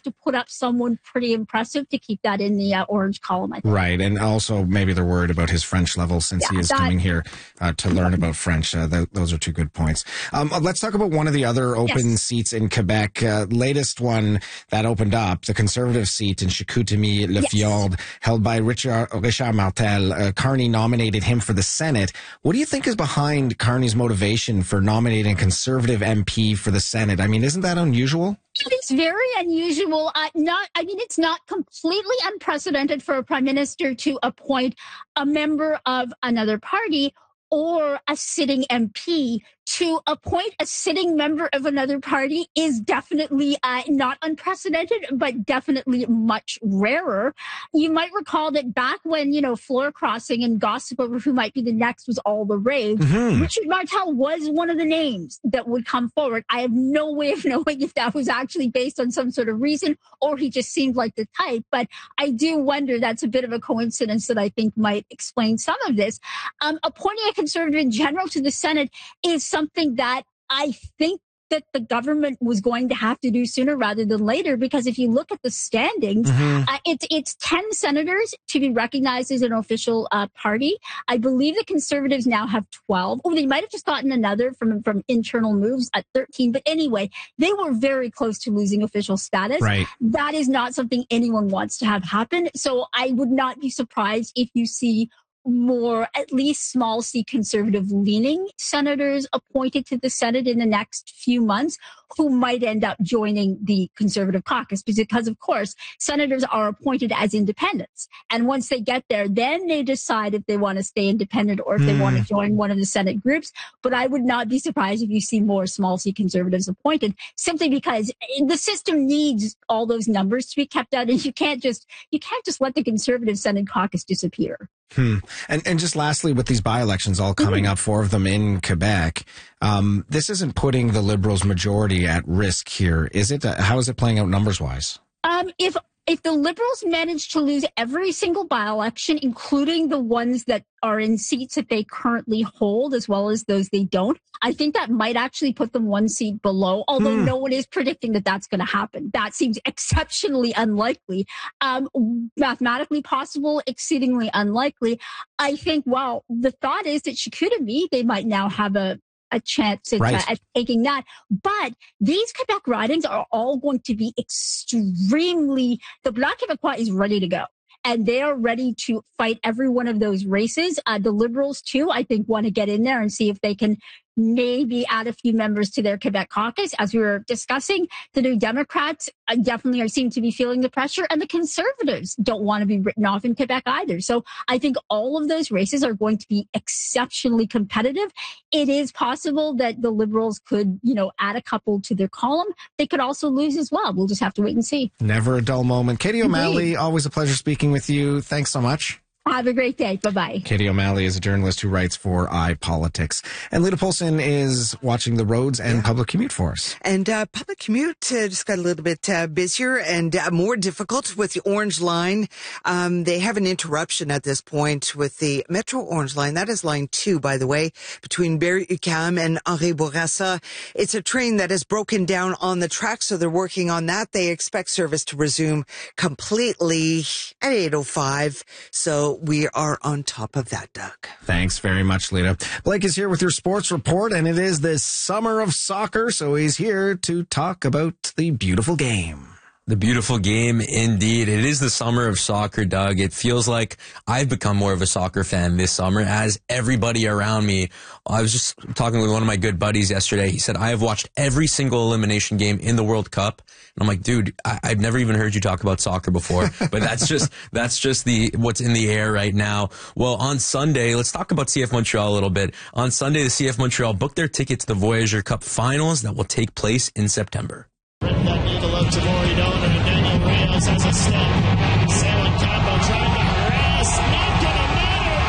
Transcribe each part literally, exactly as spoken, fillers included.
have to put up someone pretty impressive to keep that in the uh, orange column, I think. Right, and also maybe they're worried about his French level since Yeah, he is that- coming here uh, to learn about French. Uh, th- those are two good points. Um, let's talk about one of the other open Yes. seats in Quebec. Uh, latest one that opened up, the Conservative seat in Chicoutimi-Le-Fjord, Yes. held by Richard, Richard Martel. Uh, Carney nominated him for the Senate. What do you think is behind Carney's motivation for nominating a Conservative M P for the Senate? I mean, isn't that unusual? It is very unusual. Uh, not, I mean, it's not completely unprecedented for a prime minister to appoint a member of another party or a sitting M P. To appoint a sitting member of another party is definitely uh, not unprecedented, but definitely much rarer. You might recall that back when, you know, floor crossing and gossip over who might be the next was all the rage, Mm-hmm. Richard Martel was one of the names that would come forward. I have no way of knowing if that was actually based on some sort of reason or he just seemed like the type, but I do wonder that's a bit of a coincidence that I think might explain some of this. Um, appointing a conservative in general to the Senate is something that I think that the government was going to have to do sooner rather than later, because if you look at the standings, Mm-hmm. uh, it's it's ten senators to be recognized as an official uh, party. I believe the Conservatives now have twelve. Oh, they might have just gotten another from from internal moves at thirteen. But anyway, they were very close to losing official status. Right. That is not something anyone wants to have happen. So I would not be surprised if you see more, at least small c conservative leaning senators appointed to the Senate in the next few months who might end up joining the Conservative caucus, because of course senators are appointed as independents, and once they get there then they decide if they want to stay independent or if they Hmm. want to join one of the Senate groups. But I would not be surprised if you see more small c conservatives appointed, simply because the system needs all those numbers to be kept out, and you can't just you can't just let the Conservative Senate caucus disappear. Hmm. And and just lastly, with these by-elections all coming up, four of them in Quebec, um, this isn't putting the Liberals' majority at risk here, is it? Uh, how is it playing out numbers-wise? Um, if if the Liberals manage to lose every single by-election, including the ones that are in seats that they currently hold, as well as those they don't, I think that might actually put them one seat below, although Hmm. no one is predicting that that's going to happen. That seems exceptionally unlikely. Um, mathematically possible, exceedingly unlikely. I think, well, the thought is that Chicoutimi, they might now have a a chance at, Right. uh, at taking that. But these Quebec ridings are all going to be extremely, the Bloc Québécois is ready to go. And they are ready to fight every one of those races. Uh, the Liberals, too, I think, want to get in there and see if they can maybe add a few members to their Quebec caucus. As we were discussing, the New Democrats uh, definitely are seem to be feeling the pressure, and the Conservatives don't want to be written off in Quebec either. So I think all of those races are going to be exceptionally competitive. It is possible that the Liberals could, you know, add a couple to their column. They could also lose as well. We'll just have to wait and see. Never a dull moment. Katie O'Malley, Indeed. always a pleasure speaking with you. Thanks so much. Have a great day. Bye-bye. Katie O'Malley is a journalist who writes for iPolitics. And Lita Polson is watching the roads and public commute for us. And uh, public commute uh, just got a little bit uh, busier and uh, more difficult with the Orange Line. Um, they have an interruption at this point with the Metro Orange Line. That is line two, by the way, between Berry-UQAM and Henri Bourassa. It's a train that is broken down on the track, so they're working on that. They expect service to resume completely at eight oh five. So we are on top of that, Doug. Thanks very much, Lita. Blake is here with your sports report, and it is the summer of soccer, so he's here to talk about the beautiful game. The beautiful game, indeed. It is the summer of soccer, Doug. It feels like I've become more of a soccer fan this summer, as everybody around me. I was just talking with one of my good buddies yesterday. He said, I have watched every single elimination game in the World Cup. And I'm like, dude, I- I've never even heard you talk about soccer before. But that's just that's just the what's in the air right now. Well, on Sunday, let's talk about C F Montreal a little bit. On Sunday, the C F Montreal booked their ticket to the Voyageur Cup finals that will take place in September. That needle up to Moridona, and Daniel Rios has a step. Sailing combo trying to rest. Not gonna matter.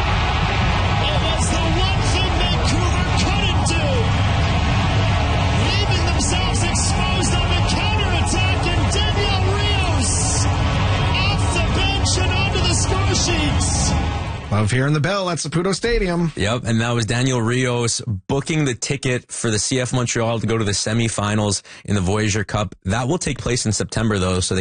It was the one thing Vancouver couldn't do. Leaving themselves exposed on the counterattack, and Daniel Rios off the bench and onto the score sheets. Love hearing the bell at Saputo Stadium. Yep, and that was Daniel Rios booking the ticket for the C F Montreal to go to the semifinals in the Voyageur Cup. That will take place in September, though, so they